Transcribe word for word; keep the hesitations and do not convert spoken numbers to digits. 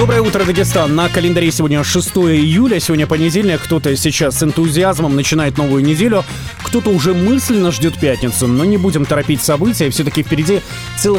Доброе утро, Дагестан. На календаре сегодня шестое июля, сегодня понедельник. Кто-то сейчас с энтузиазмом начинает новую неделю, кто-то уже мысленно ждет пятницу. Но не будем торопить события, все-таки впереди целых